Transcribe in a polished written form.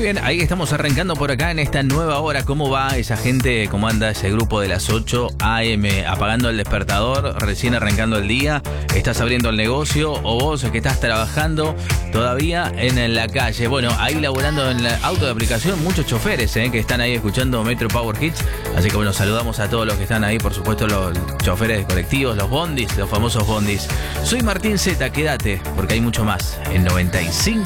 bien, ahí estamos arrancando por acá en esta nueva hora. ¿Cómo va esa gente? ¿Cómo anda ese grupo de las 8 a.m. apagando el despertador, recién arrancando el día? ¿Estás abriendo el negocio o vos que estás trabajando todavía en la calle? Bueno, ahí laburando en el auto de aplicación, muchos choferes que están ahí escuchando Metro Power Hits. Así que bueno, saludamos a todos los que están ahí, por supuesto los choferes de colectivos, los bondis, los famosos bondis. Soy Martín Z, quédate, porque hay mucho más en 95.